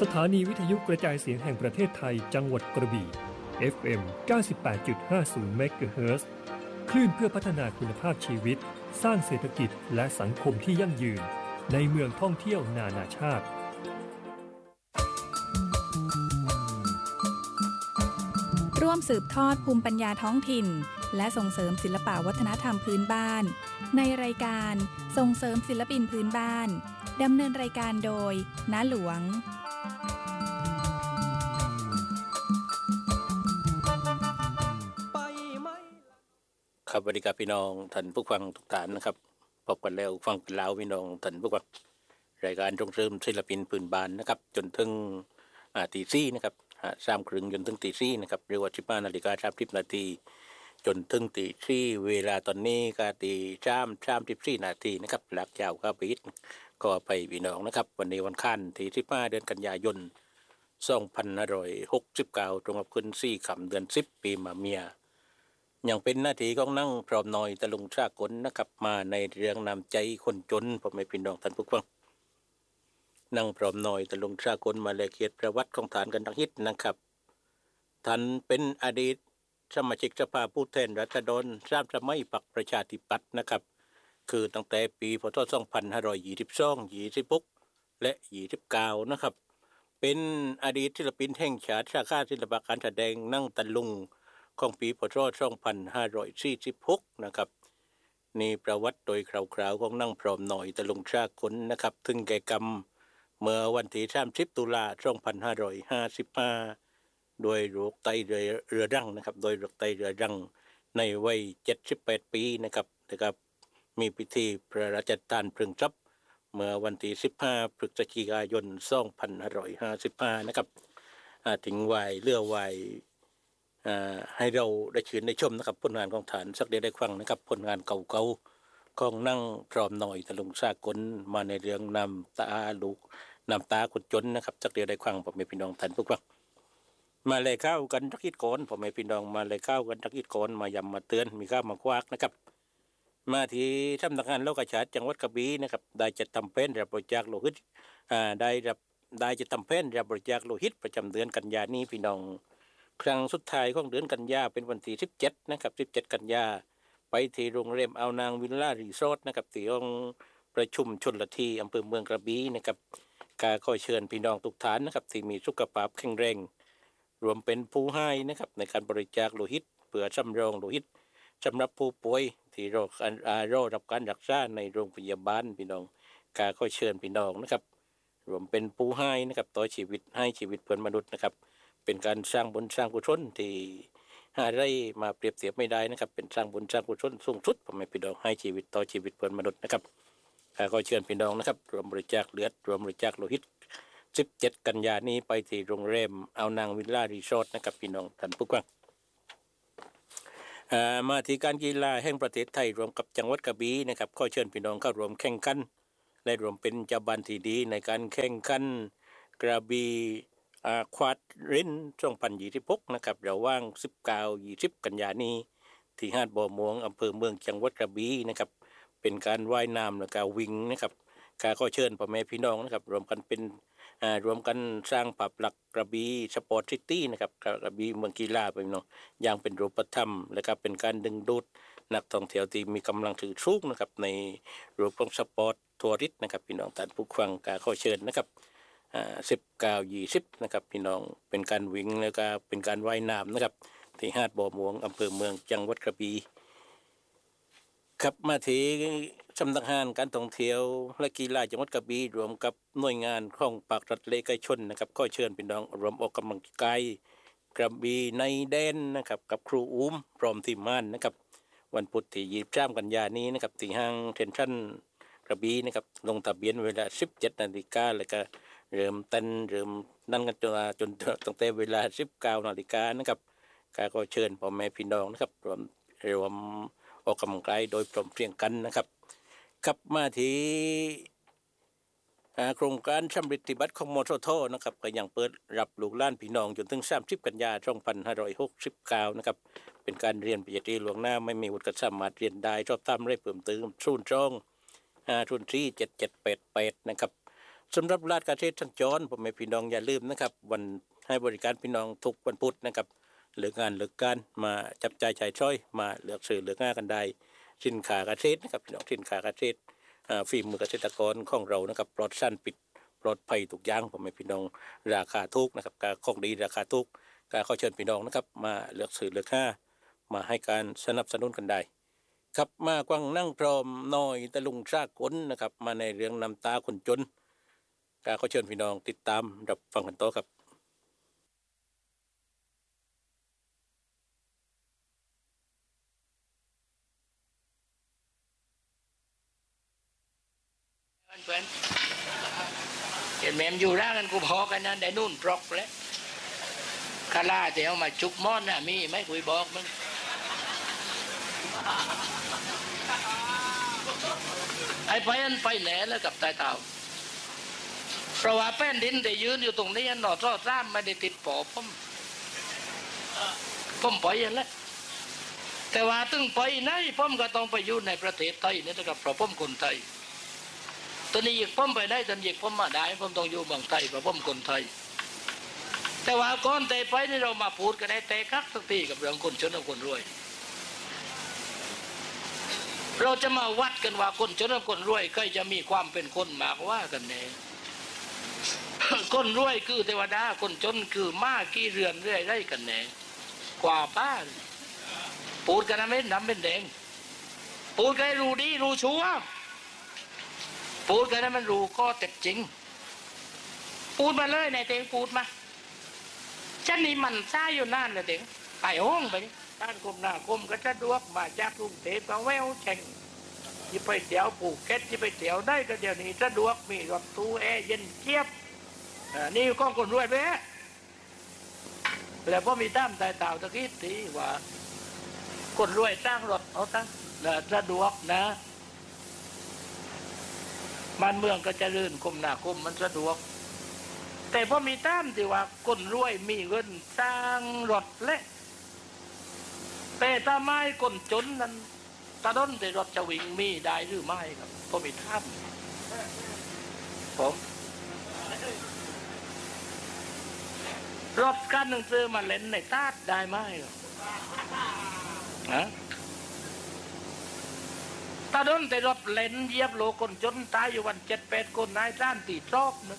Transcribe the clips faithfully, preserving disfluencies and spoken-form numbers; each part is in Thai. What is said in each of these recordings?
สถานีวิทยุกระจายเสียงแห่งประเทศไทยจังหวัดกระบี่ เอฟ เอ็ม เก้าสิบแปดจุดห้าศูนย์ เมกะเฮิรตซ์ คลื่นเพื่อพัฒนาคุณภาพชีวิตสร้างเศรษฐกิจและสังคมที่ยั่งยืนในเมืองท่องเที่ยวนานาชาติร่วมสืบทอดภูมิปัญญาท้องถิ่นและส่งเสริมศิลปวัฒนธรรมพื้นบ้านในรายการส่งเสริมศิลปินพื้นบ้านดำเนินรายการโดยน้าหลวงครับสวัสดีครับพี่น้องท่านผู้ฟังทุกท่านนะครับพบกันแล้วฟังกันแล้วพี่น้องท่านผู้ฟังรายการส่งเสริมศิลปินพื้นบ้านนะครับจนถึงตีสี่นะครับสามครึ่งจนถึงตีสี่นะครับเรียกว่าสิบห้านาฬิกาสามสิบนาทีจนถึงตีสี่เวลาตอนนี้ก็ตีสามสามสิบสี่นาทีนะครับหลักเจ้าก็ไปก็ไปพี่น้องนะครับวันนี้วันคันที่สิบห้าเดือนกันยายนสองพันห้าร้อยหกสิบเก้าตรงกับขึ้นสี่ค่ำเดือนสิบปีมะเมียยังเป็นหน้าที่ของนั่งพร้อมหน่อยตะลุงชากลนะครับมาในเรื่องนำใจคนจนผมไม่พี่น้องท่านผู้ฟังนั่งพร้อมหน่อยตะลุงชากลมาเลเกียรติประวัติของฐานกันทั้งฮิตนะครับท่านเป็นอดีตสมาชิกสภาผู้แทนราษฎรสามสมัยพรรคประชาธิปัตย์นะครับคือตั้งแต่ปีพ.ศ. สองพันห้าร้อยยี่สิบสอง ยี่สิบหกและยี่สิบเก้านะครับเป็นอดีตศิลปินแห่งชาติสาขาศิลปะการแสดงนั่งตะลุงของปีพ.ศ. สองพันห้าร้อยสี่สิบหกนะครับนี่ประวัติโดยคร่าวๆของนั่งพร้อมหน่อยตะลุงชากลนะครับถึงแก่กรรมเมื่อวันที่สามสิบตุลาคมสองพันห้าร้อยห้าสิบห้าโดยโรคไตเรื้อรังนะครับโดยโรคไตเรื้อรังในวัยเจ็ดสิบแปดปีนะครับนะครับมีพิธีพระราชทานเพลิงศพเมื่อวันที่สิบห้าพฤศจิกายนสองพันห้าร้อยห้าสิบห้านะครับถึงวัยเลื่อวัยให้เราได้ชื่นได้ชมนะครับผลงานของฐานสักเดียวได้ฟังนะครับผลงานเก่าๆของนั่งพร้อมหน่อยตะลุงชากลมาในเรื่องนำตาลูกนำตาคนจนนะครับสักเดียวได้ฟังผมมีพี่น้องท่านผู้ฟังมาเลยเข้ากันทักอิดโกนผมมีพี่น้องมาเลยเข้ากันทักอิดโกนมายำมาเตือนมีข้าวมาควักนะครับมาที่สำนักงานโลกชาติจังหวัดกระบี่นะครับได้จัดทำเพนรับบริจาคโลหิตอ่าได้รับได้จัดทำเพนรับบริจาคโลหิตประจำเดือนกันยายนนี้พี่น้องครั้งสุดท้ายของเดือนกันยาเป็นวันที่สิบเจ็ดนะครับสิบเจ็ดกันยาไปที่โรงแรมเอานางวิลล่ารีสอร์ทนะครับที่ห้องประชุมชลทีอำเภอเมืองกระบี่นะครับกาขอเชิญพี่น้องทุกท่านนะครับที่มีสุขภาพแข็งแรงรวมเป็นผู้ให้นะครับในการบริจาคโลหิตเพื่อสำรองโลหิตสำหรับผู้ป่วยที่รอการรอรับการรักษาในโรงพยาบาลพี่น้องกาขอเชิญพี่น้องนะครับรวมเป็นผู้ให้นะครับต่อชีวิตให้ชีวิตเพื่อนมนุษย์นะครับเป็นการสร้างบุญสร้างกุศลที่หาได้มาเปรียบเทียบไม่ได้นะครับเป็นสร้างบุญสร้างกุศลสูงสุดผมให้พี่น้องให้ชีวิตต่อชีวิตเพื่อนมนุษย์นะครับกาขอเชิญพี่น้องนะครับรวมบริจาคเลือดรวมบริจาคโลหิตสิบเจ็ดกันยายนนี้ไปที่โรงแรมเอานางวิลล่ารีสอร์ทนะครับพี่น้องท่านผู้ฟังมาที่การกีฬาแห่งประเทศไทยรวมกับจังหวัดกระบี่นะครับขอเชิญพี่น้องเข้ารวมแข่งขันและรวมเป็นเจ้าบ้านที่ดีในการแข่งขันกระบี่ควาดรินสองพันยี่สิบหกนะครับระหว่างสิบเก้า ยี่สิบกันยายนนี้ที่หาดบ่อม่วงอำเภอเมืองจังหวัดกระบี่นะครับเป็นการว่ายน้ำและการวิ่งนะครับกาขอเชิญพ่อแม่พี่น้องนะครับรวมกันเป็นรวมกันสร้างภาพลักษณ์กระบี่สปอร์ตซิตี้นะครับกระบี่เมืองกีฬาไปน้องอย่างเป็นรูปธรรมและก็เป็นการดึงดูดนักท่องเที่ยวที่มีกำลังถือสูงนะครับในรูปของสปอร์ตทัวริสต์นะครับพี่น้องท่านผู้ฟังกาขอเชิญนะครับสิบเก้า ยี่สิบนะครับพี่น้องเป็นการวิ่งแล้วก็เป็นการว่ายน้ำนะครับที่หาดบ่อม่วงอำเภอเมืองจังหวัดกระบี่ครับมาที่สำนักงานการท่องเที่ยวและกีฬาจังหวัดกระบี่รวมกับหน่วยงานของภาครัฐและเอกชนนะครับก็เชิญพี่น้องรวมออกกำลังกายกระบี่ในแดนนะครับกับครูอุ้มพร้อมทีมงานนะครับวันพุธที่ยี่สิบสามกันยายนนี้นะครับที่ห้างเซ็นทรัลกระบี่นะครับลงทะเบียนเวลา สิบเจ็ดนาฬิกาแล้วก็เริ่มเต้นเริ่มนั่งกันจนจนตั้งแต่เวลา สิบเก้านาฬิกานะครับก็เชิญพ่อแม่พี่น้องนะครับรวมรวมออกกำลังกายโดยพร้อมเพรียงกันนะครับครับมาที่โครงการชำระติบัตรของมททนะครับก็ยังเปิดรับลูกหลานพี่น้องจนถึงสามสิบกันยายนสองพันห้าร้อยหกสิบเก้านะครับเป็นการเรียนปริญญาตรีล่วงหน้าไม่มีวุฒิก็สามารถเรียนได้ชอบตามได้เพิ่มเติมศูนย์จองศูนย์สี่ เจ็ด เจ็ด แปด แปดนะครับสำหรับร้านเกษตรสัญจรผมให้พี่น้องอย่าลืมนะครับวันให้บริการพี่น้องทุกวันพุธนะครับเลือกงานเลือกการมาจับจ่ายใช้ช้อยมาเลือกซื้อเลือกงานกันได้สินค้าเกษตรนะครับพี่น้องสินค้าเกษตรฝีมือเกษตรกรของเรานะครับปลอดสารพิษปลอดภัยทุกอย่างผมให้พี่น้องราคาถูกนะครับการของดีราคาถูกการขอเชิญพี่น้องนะครับมาเลือกซื้อเลือกงานมาให้การสนับสนุนกันได้ครับมากวางนั่งพร้อมน้อยตะลุงซากคนนะครับมาในเรื่องน้ำตาคนจนการขอเชิญพี่น้องติดตามรับฟังกันต่อครับเพื่อนเห็นแม่มอยู่ร่างกันกูพอกันนะได้นู่นปลอกแล้วคาราเดี๋ยวมาจุกมอนน่ะมีไม่คุยบอกมึงไอ้ไปอันไปแหน่แล้วกับตายเต่าเพราะว่าแป้นดินได้ยืนอยู่ตรงนี้หนอดรอดร่ามไม่ได้ติดปอบผมผมปล่อยอย่างนั้นแต่ว่าตึงไปไหนผมก็ต้องไปอยู่ในประเทศไทยนี่นะครับเพราะผมคนไทยตอนนี้ยิกผมไปได้ตอนยิกผมมาได้ผมต้องอยู่เมืองไทยเพราะผมคนไทยแต่ว่าก่อนแต่ไปนี่เรามาพูดกันได้แต่คักสักทีกับเรื่องคนจนกับคนรวยเราจะมาวัดกันว่าคนจนกับคนรวยใครจะมีความเป็นคนมากว่ากันแน่ คนรวยคือเทวดาคนจนคือม้ากี่เรือนเรื่อยได้กันแน่กว่าป้าพูดกันนะไม่น้ำเป็นแดงพูดกันให้รู้ดีรู้ชัวพูดกันให้มันรู้ก็เต็มจริงพูดมาเลยนายเต็งพูดมาฉันนี่มันซ่าอยู่นั่นเลยเต็งไปห้องไปด้านกรมหน้ากรมก็จะดวกมาจากกรุงเทพมาแววแข่งที่ไปเที่ยวภูเก็ตที่ไปเที่ยวได้ก็เดี๋ยวนี้จะดวกมีรถตู้แอร์เย็นเจี๊ยบนี่ก็คนรวยไปแล้วพอมีตั้มตายเต่าตะกี้ทีว่าคนรวยตั้งรถเอาตั้งสะดวกนะบ้านเมืองก็จะลื่นกรมหน้ากรมมันสะดวกแต่พอมีตั้มที่ว่าคนรวยมีเงินสร้างรถเละแต่ถ้าไม่คนจนนั้นตาด้นแต่รถจะวิ่งมีได้หรือไม่ครับพอมีตั้มผมรถคันหนึ่งซื้อมาเล่นในตาดได้ไหมฮะตาด้นแต่รถเล่นเยียบโลคนจนตายอยู่วันเจ็ดแปดคนนายจ้านตีชอบนะ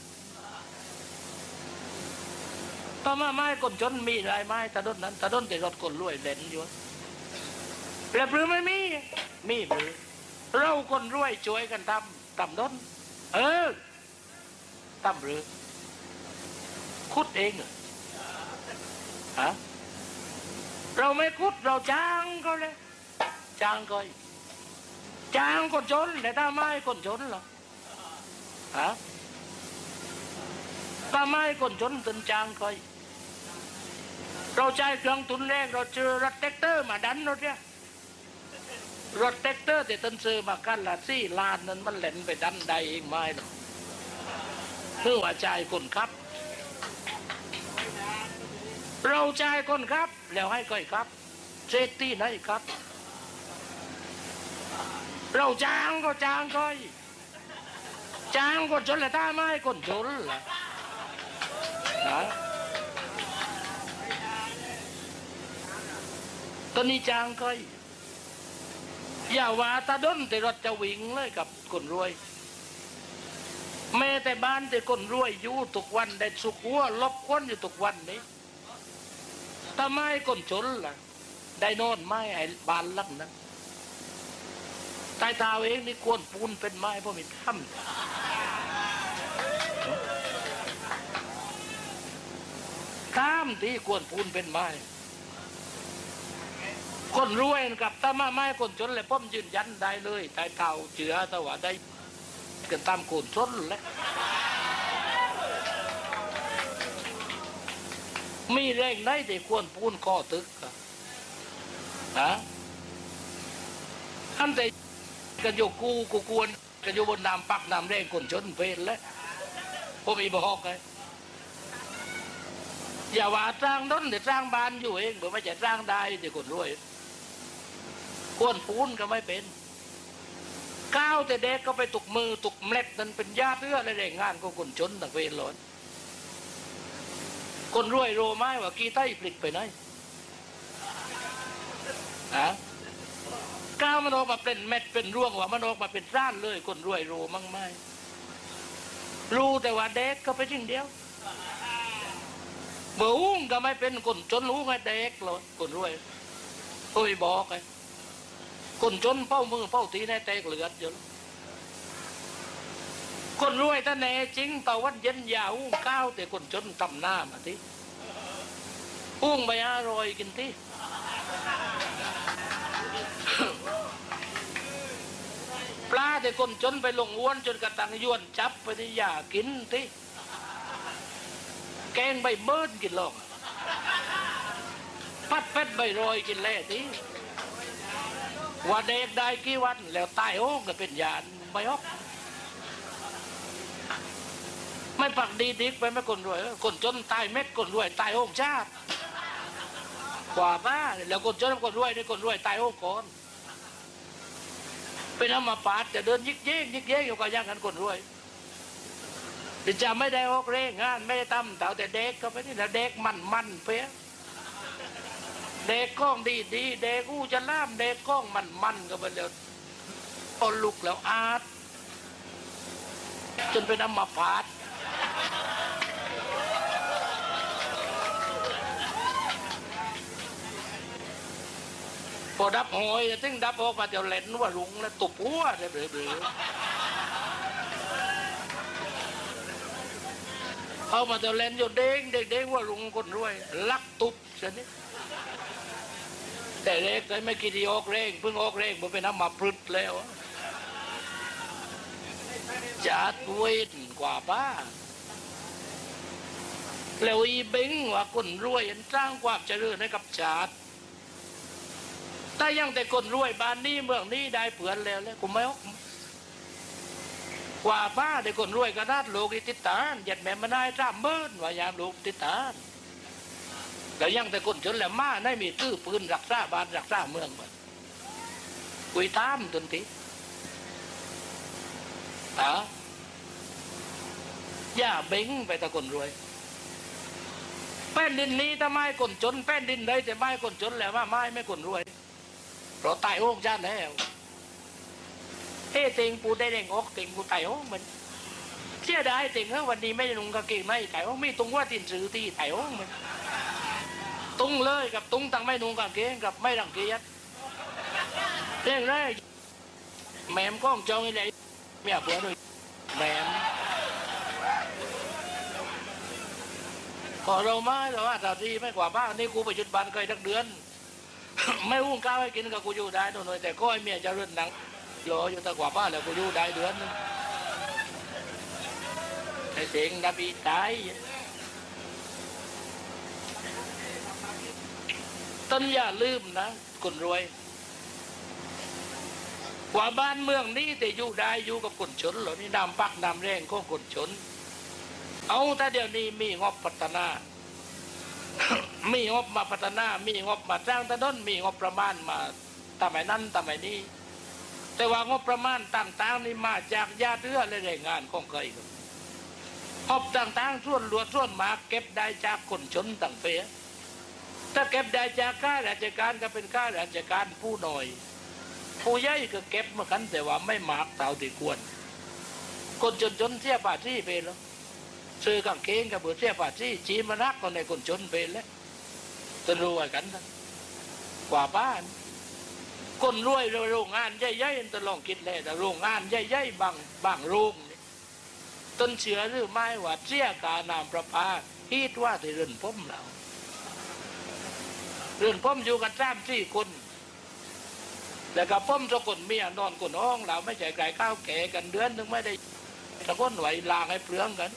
ต่อมาไม้คนจนมีรายไม้ตาด้นนั้นตาด้นแต่รถคนรวยเล่นอยู่แล้วหรือไม่มีมีหรือเราคนรวยช่วยกันทำทำด้นเออทำหรือคุดเองฮะเราไม่คุดเราจ้างเขาเลยจ้างก็จ้างคนจนแต่ถ้าไม่คนจนหรอฮะถ้าไม่คนจนตึงจ้างก็เราใช้เครื่องทุนแรกเราเจอรถแท็กเตอร์มาดันรถเนี่ยรถแท็กเตอร์แต่ต้นซื้อมากันละสี่ล้านนั้นมันเล่นไปดันได้เองไม่หรอกเพื่อว่าใจคนครับเราใจคนครับแล้วให้ก้อยครับเซตตี้ไหนครับเราจ้างก็จ้างก้อยจ้างคนจนละท่าไม่คนจนละนะตอนนี้จ้างก้อยอย่าว่าตาด้นแต่รถจะวิ่งเลยกับคนรวยแม้แต่บ้านแต่คนรวยอยู่ทุกวันได้สุขหัวลบค้นอยู่ทุกวันนี้ถ้าไม่คนจนล่ะได้นอนไม้ไอ้บานลักนั้นใต้เท้าเองนี่กวนปูนเป็นไม้เพราะมีถ้ำถ้ำที่กวนปูนเป็นไม้คนรวยกับถ้ามาไม้คนจนเลยพ่อมยืนยันได้เลยใต้เท้าเจือแต่ว่าได้กันตามโกนจนเลยมีแรงได้แต่ควรปูนข้อตึกฮะอันแต่กันโยกูกูกวนกันโยบนน้ำปักน้ำแรงคนจนเป็นแล้วผมอีบอกไงอย่าว่าสร้างน้นแต่สร้างบ้านอยู่เองผมไม่จะสร้างได้แต่คนรวยควรปูนก็ไม่เป็นก้าวแต่เด็กก็ไปตุกมือตุกเมล็ดนั้นเป็นญาติเอื้อและแรงงานของคนจนต่างเวรหลอนคนรวยโรไม้ว่ากีใต้ปลิกไปไหนอะก้าวมันออกมาเป็นเม็ดเป็นร่วงว่ามันออกมาเป็นร่านเลยคนรวยโรมั่งไม่รู้แต่ว่าเด็กก็ไปจริงเดียวเบื่ออุ้งก็ไม่เป็นคนจนรู้ไงเด็กหรอกคนรวยโอ้ยบอกไงคนจนเป้ามือเป้าตีในเตกเหลือดเยอะคนรวยท่านแน่จริงตะวันเย็นยาอุ้งก้าวแต่คนจนตำหน้ามาที่อุ้งใบอร่อยกินที่ปลาแต่คนจนไปลงอ้วนจนกระตังยวนจับไปที่ยากินที่แกงใบเบิ้ลกินหรอกพัดเป็ดใบรอยกินแล่ที่ว่าเด็กได้กี่วันแล้วตายโอ้ก็เป็นยานใบออกไม่ปักดีดิกไปไม่คนรวยคนจนตายเม็ดคนรวยตายโอ้ชาติกว่าบ้าแล้วคนจนคนรวยได้คนรวยตายโอ้ก่อนเป็นน้ำมาปาดจะเดินยิกเย้งยิกเย้งอยู่กับย่างกันคนรวยดิจะไม่ได้ออกเร่งงานไม่ได้ทำแต่แต่เด็กก็ไปนี่แล้วเด็กมันมันเปี้ยเด็กก้องดีดีเด็กอู้จะล่ามเด็กก้องมันมันก็ไปแล้วพอลุกแล้วอาดจนเป็นน้ำมาปาดพอดับหอยถึงดับออกมาเดี๋ยวเล่นว่าลุงแล้วตุบหัวเลยเบลอเอามาเดี๋ยวเล่นอยู่เด้งเด็กๆว่าลุงคนรวยลักตุบเช่นนี้แต่เล็กเลยไม่กี่ทีออกเร่งเพิ่งออกเร่งมันเป็นน้ำมาพรึดแล้วจัดเวทกว่าบ้าแล้วอีเบ้งว่าคนรวยสร้างความเจริญให้กับชาติถ้ายังแต่คนรวยบ้านนี้เมืองนี้ได้เผื่อนแล้วแล้วกูไม่ออกกว่าบ้าแต่คนรวยกระดาษโลกติดตานหยัดแม่มาได้จ้ามเบิ้ลว่ายามโลกติดตานแต่ยังแต่คนจนแหลมมาได้มีตื้อปืนรักษาบ้านรักษาเมืองหมดกุยตามจนทีอ่ะย่าเบ้งไปแต่คนรวยแป้นดินนี้ถ้าไม่คนจนแป้นดินได้แต่ไม่คนจนแล้วว่าไม่ไม่คนรวยเพราะตายโอ้งชาติแล้วเฮ้เต็งปูได้เด้งอกเต็งปูตายโอ้งมันเชื่อได้เต็งเฮ้วันนี้ไม่ได้นุ่งกางเกงในตายโอ้งไม่ตรงว่าตินซื้อที่ตายโอ้งมันตุ้งเลยกับตุ้งตั้งไม่นุ่งกางเกงกับไม่รังเกียจเรื่องแรกแม่มก้องจองอะไรไม่อยากเผื่อเลยแม่มขอเราไม่แต่ว่าตาดีไม่กว่าบ้านนี่กูไปจุดบ้านเคยทักเดือนไม่อุ้งข้าวให้กินกับกูอยู่ได้หน่อยแต่ก็ไอเมียจะเรื่อนหนังรออยู่ตะกว่าบ้านแล้วกูอยู่ได้เดือนนึงไอเสียงดับอีตายต้นอย่าลืมนะคนรวยกว่าบ้านเมืองนี้แต่อยู่ได้อยู่กับคนชนเหรอนี่นำปักนำแรงของคนชนเอาถ้าเดี๋ยวนี้มีงบพัฒนา มีงบมาพัฒนามีงบมาสร้างถนนมีงบประมาณมาทำไมนั้นทำไมนี้แต่ว่างบประมาณต่างๆนี่มาจากญาติเอื้อและแรงงานของใครครับงบต่างๆส่วนรวดส่วนมาเก็บได้จากคนชนต่างเฟียถ้าเก็บได้จากข้าราชการก็เป็นข้าราชการผู้น้อยผู้ใหญ่ก็เก็บมากันแต่ว่าไม่มากเท่าที่ควรคนจนๆเสียภาษีไปแล้วซื้อกางเกงกับเบื่อเสียภาษีจีมานักคนในคนจนไปแล้วจะรวยกันนะกว่าบ้านคนรวยโรงงานใหญ่ๆจะลองคิดเลยแต่โรงงานใหญ่ๆบางบางโรงต้นเชื่อหรือไม่ว่าเสียกานามประพาคิดว่าที่เรือนพ้มเราเรือนพ้มอยู่กันสามสี่คนแล้วก็พ้มสกุลเมียนอนกุนห้องเราไม่ใช่ไก่ข้าวแก่กันเดือนนึงไม่ได้ตะก้นไหวลางให้เปลืองกัน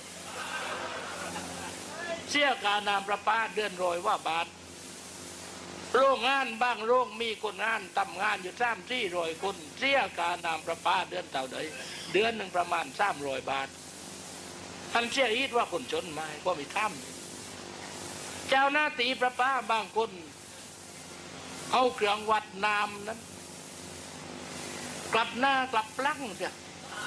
เสียการนามประปาเดือนโรยว่าบาทโรงงานบ้างโรงมีคนงานทำงานอยู่สามที่รอยคนเสียการนามประปาเดือนเท่าใดเดือนหนึ่งประมาณสามร้อยบาทท่านเชื่ออีกว่าคนจนมาก็มีถ้ำเจ้าหน้าตีประปาบางคนเอาเครื่องวัดน้ำนั้นกลับหน้ากลับหลังเสีย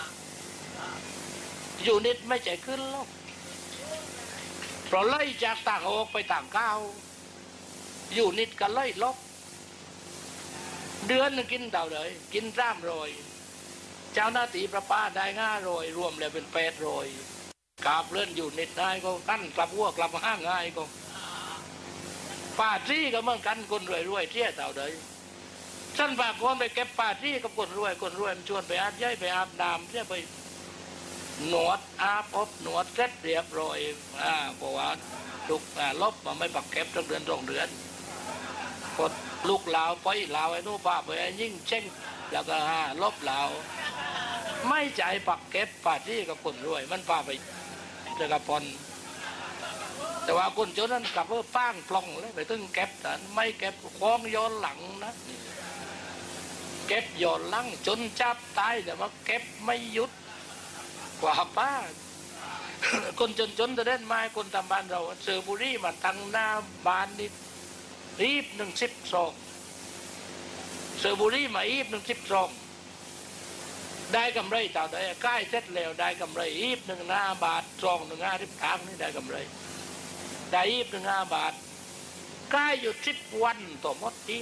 อยู่นิดไม่ใจขึ้นหรอกเพราะไล่จากต่างออกไปต่างก้าวอยู่นิดก็ไล่ลบเดือนนึงกินเต่าเลยกินร่ามโรยเจ้าหน้าที่ประปาได้ง่าโรยรวมแล้วเป็นแปดโรยกาบเลื่อนอยู่นิดได้ก็กั้นกลับวัวกลับห้างง่ายก็ป่าที่ก็เหมือนกันคนรวยรวยเที่ยเต่าเลยฉันฝากคนไปเก็บป่าที่กับคนรวยคนรวยมันชวนไปอาบย่อยไปอาบน้ำเที่ยไปหนวดอาบอบหนวดเสร็จเรียบร้อยอ่าบอกว่าลูกอ่าลบมาไม่ปักเก็บตั้งเดือนสองเดือนกดลูกเหลาไปเหลาไอ้นู้นป้าไปยิ่งเช่งแล้วก็อ่าลบเหลาไม่ใจปักเก็บป่าที่กับคนรวยมันป้าไปเจอกระพรแต่ว่าคนจนนั้นกลับเพื่อป้างปล่องเลยไปตึงเก็บแต่ไม่เก็บคล้องย้อนหลังนะเก็บย้อนหลังจนจับตายแต่ว่าเก็บไม่หยุดกว่าป้าคนจนจนจะเล่นไม้คนตามบ้านเราเสือบุรีมาตั้งหน้าบ้านนี่รีบหนึ่งสิบสองเสือบุรีมาอีบหนึ่งสิบสองได้กำไรต่อได้ใกล้เสร็จแล้วได้กำไรอีบหนึ่งห้าบาทซองหนึ่งห้าสิบตังค์นี่ได้กำไรได้อีบหนึ่งห้าบาทใกล้อยู่สิบวันต่อมดอีบ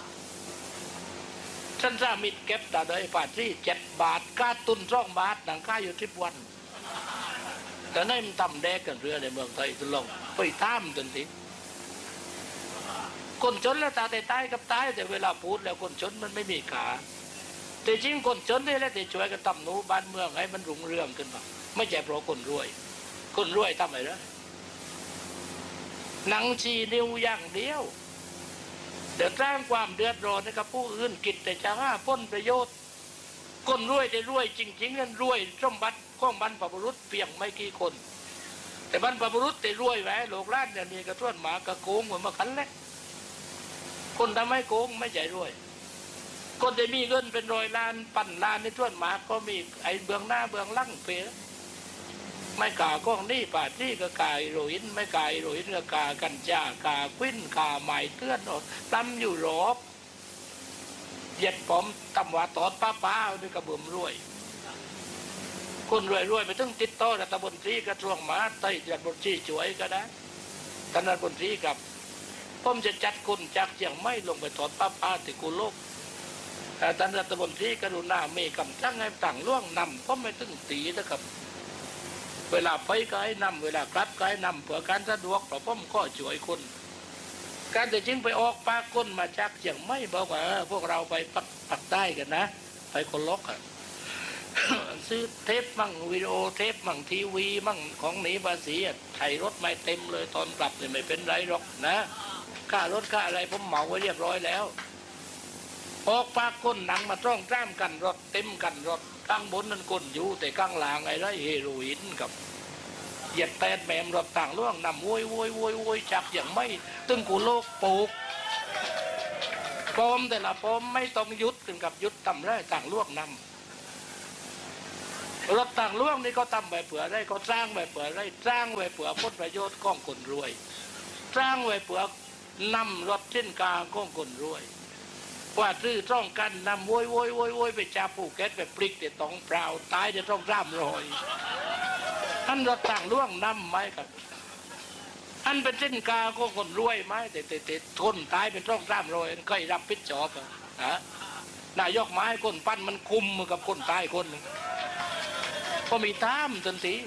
ฉันสามิดเก็บต่อได้ป่าที่เจ็ดบาทค่าตุนซองบาทหนังค่าอยู่สิบวันแต่นั่นมันต่ำแดกกันเรือในเมืองไทยตลอดไปท่ามจนทีคนจนแล้วตาแต่ตายกับตายแต่เวลาพูดแล้วคนจนมันไม่มีขาแต่จริงคนจนนี่แหละแต่ช่วยกันทำหนูบ้านเมืองให้มันรุ่งเรืองขึ้นมาไม่ใช่เพราะคนรวยคนรวยทำอะไรนะหนังชีนิ้วอย่างเดียวเดี๋ยวสร้างความเดือดร้อนให้กับผู้อื่นกิจแต่จะห้าพ้นประโยชน์คนรวยได้รวยจริงๆนั่นรวยสมบัติของบรรพบุรุษเพียงไม่กี่คนแต่บรรพบุรุษได้รวยแหวโลกล้านเนี่ยนี่กระท้วนหมากระโกงเหมือนมาขันเล็กคนทำให้โกงไม่ใช่รวยคนได้มีเงินเป็นร้อยล้านปั่นล้านในท้วนหมาก็มีไอ้เบื้องหน้าเบื้องหลังเป๋ไม่กาก้องนี่ป่าที่ก็กาโรหินไม่กาโรหินก็กากัญจากาควิ้นกาไม้เตื้อนตั้มอยู่รอบเหยียดผมตำว่าตอดป้าป้าด้วยกระเบื้องรวยคนรวยรวยไปถึงติดต่อรัฐมนตรีกระทรวงมหาดไทยรัฐมนตรีช่วยก็ได้ท่านรัฐมนตรีกับผมจะจัดคนจากเชียงใหม่ลงไปถอดป้าป้าที่กุโลกท่านรัฐมนตรีกรุณาเมกำจังให้ต่างล่วงนำเพราะไม่ถึงตีนะครับเวลาไปก็ให้นำเวลากลับก็ให้นำเพื่อการสะดวกเพราะผมก็ช่วยคนการแต่จริงไปออกปากคนมาจากเชียงใหม่บอกว่าพวกเราไปปักปักใต้กันนะไปคนล็อกอ่ะ ซื้อเทปมั่งวิดีโอเทปมั่งทีวีมั่งของหนีภาษีไถรถไม่เต็มเลยตอนกลับเนี่ยไม่เป็นไรหรอกนะค่ารถค่าอะไรผมเหมาไว้เรียบร้อยแล้วออกปากก้นหนังมาต้องจ้ามกันรถเต็มกันรถข้างบนนั้นก้นอยู่แต่ข้างหลังไอ้ไรเฮโรอีนกับเหยียดแตนแมมรถต่างล่วงนำโวยโวยโวยโวยจักอย่างไม่ตึงกูโลกปลูกปอมแต่ละปอมไม่ต้องยุดถึงกับยุดต่ำไรต่างล่วงนำรถต่างล่วงนี่ก็ทำไปเผื่อได้ก็สร้างไปเผื่อได้สร้างไว้เผื่อผลประโยชน์ของคนรวยสร้างไว้เผื่อนำรถเส้นกลางของคนรวยว่าซื้อต้องกันนำโวยโวยโวยโวยไปจับผูกแก๊สไปปลิกแต่ต้องเปล่าตายจะต้องร่ำรอยท่านรถต่างล่วงนำไหมครับท่านเป็นเส้นกลางของคนรวยไหมแต่แต่แต่ทนตายเป็นต้องร่ำรอยเคยรับผิดชอบฮะนายกไม้คนปั้นมันคุมมือกับคนตายคนนึงก็มีตามทันที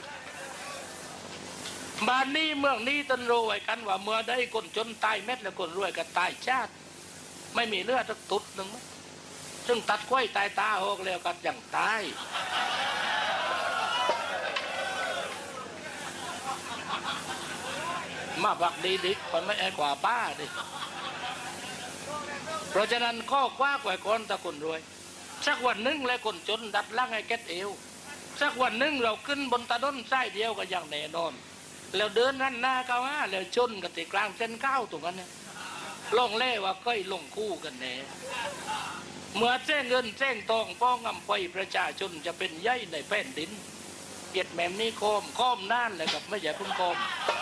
บ้านนี้เมืองนี้ตันรู้ไว้กันว่าเมื่อได้คนจนตายเม็ดแล้วคนรวยก็ตายชาติไม่มีเลือดสักตุดหนึ่งซึ่งตัดกล้วยตายตาออกแล้วกันอย่างตายมาบักดีดิมันไม่ไอ้กว่าป้าดิเพราะฉะนั้นข้อกว้าไว้ก่อนตะคนรวยสักวันหนึ่งแล้วคนจนดัดล่างให้แก๊สเอวสักวันหนึ่งเราขึ้นบนตะด้นไส้เดียวกันอย่างแน่นอนแล้วเดินนั่นหน้าก้าวหน้าแล้วชนกันที่กลางเส้นก้าวตรงนั้นเนี่ยล่องเล่ว่าค่อยลงคู่กันแน่เมื่อแจ้งเงินแจ้งทองป้องอำไปประชาชนจะเป็นใยในแผ่นดินเกียรติแม่มนี้โคมโคมน่านเลยกับไม่ใช่พึ่งโคม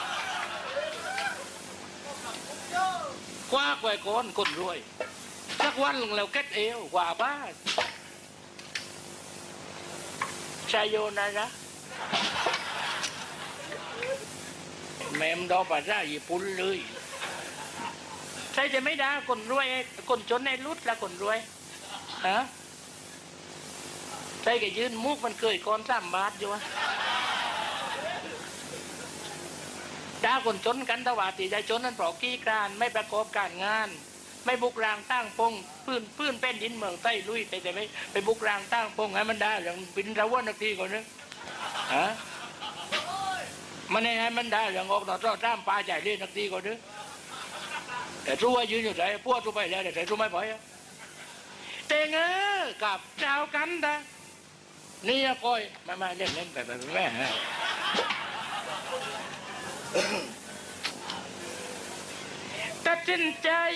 คว้าไว้ก่อนคนรวยสักวันแล้วแก๊สเอวกว่าบ้าชายโยนะจ๊ะแม่มดอกภาษาญี่ปุ่นเลยใช่จะไม่ได้คนรวยคนจนในรุดละคนรวยฮะใช่ก็ยืนมุกมันเคยก้อนสามบาทอยู่วะด่าคนจนกันตวาตีใจจนนั้นปลอกขี้กรานไม่ประกอบการงานไม่บุกรางตั้งปงพื้นพื้นเป็นดินเมืองใต้ลุยแต่แต่ไม่ไปบุกรางตั้งปงให้มันได้อย่างปินระวนนักทีก่อนนึกฮะมันให้มันได้อย่างออกนอกจ้ามปลาใหญ่เล่นนักทีก่อนนึกแต่รู้ว่ายืนอยู่ไหนพวกรู้ไปแล้วแต่ใส่รู้ไม่ปล่อยเตงเออกับเจ้ากันนะนี่ก้อยมามาเล่นเล่นไปไปไปแม่ตัดสินใจ